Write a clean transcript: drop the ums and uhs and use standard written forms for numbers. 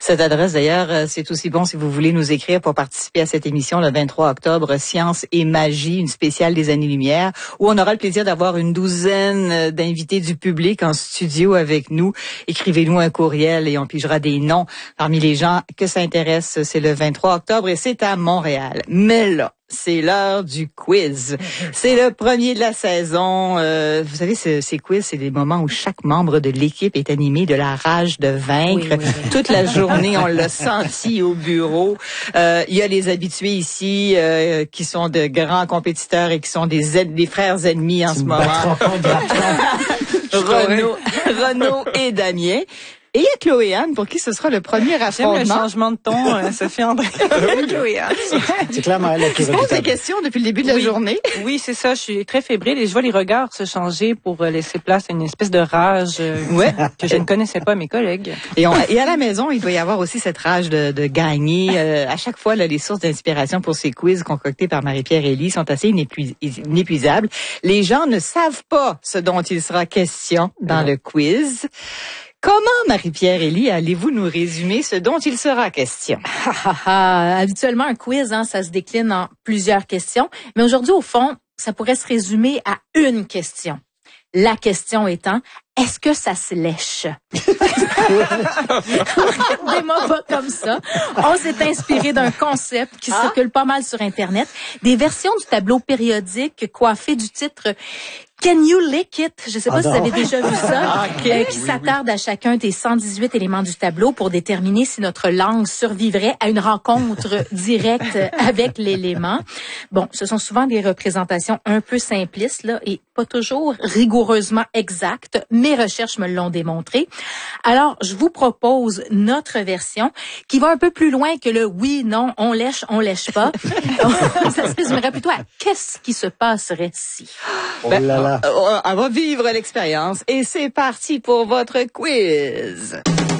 Cette adresse, d'ailleurs, c'est aussi bon si vous voulez nous écrire pour participer à cette émission le 23 octobre, Science et magie, une spéciale des années-lumière, où on aura le plaisir d'avoir une douzaine d'invités du public en studio avec nous. Écrivez-nous un courriel et on pigera des noms parmi les gens que ça intéresse. C'est le 23 octobre et c'est à Montréal. Mais là, c'est l'heure du quiz. C'est le premier de la saison. Vous savez, ces quiz, c'est des moments où chaque membre de l'équipe est animé de la rage de vaincre. Oui. Toute la journée, on l'a senti au bureau. Il y a les habitués ici qui sont de grands compétiteurs et qui sont des frères ennemis en ce moment. Renaud et Damien. Et il y a Chloé-Anne, pour qui ce sera le premier affrontement. J'aime le changement de ton, Sophie André. Chloé-Anne. C'est clairement elle qui se pose des questions depuis le début de la journée. Oui, c'est ça. Je suis très fébrile et je vois les regards se changer pour laisser place à une espèce de rage que je ne connaissais pas mes collègues. Et à la maison, il doit y avoir aussi cette rage de gagner. À chaque fois, là, les sources d'inspiration pour ces quiz concoctés par Marie-Pierre Elie sont assez inépuisables. Les gens ne savent pas ce dont il sera question dans le quiz. Comment, Marie-Pierre Elie, allez-vous nous résumer ce dont il sera question? Habituellement, un quiz, ça se décline en plusieurs questions. Mais aujourd'hui, au fond, ça pourrait se résumer à une question. La question étant, est-ce que ça se lèche? Regardez-moi pas comme ça. On s'est inspiré d'un concept qui circule pas mal sur Internet. Des versions du tableau périodique coiffées du titre Can you lick it? Je sais pas si vous avez déjà vu ça. Qui s'attarde à chacun des 118 éléments du tableau pour déterminer si notre langue survivrait à une rencontre directe avec l'élément. Bon, ce sont souvent des représentations un peu simplistes, là, et pas toujours rigoureusement exactes. Mes recherches me l'ont démontré. Alors, je vous propose notre version qui va un peu plus loin que le oui, non, on lèche pas. Ça se résumerait plutôt à qu'est-ce qui se passerait si. Oh là là. On va vivre l'expérience et c'est parti pour votre quiz.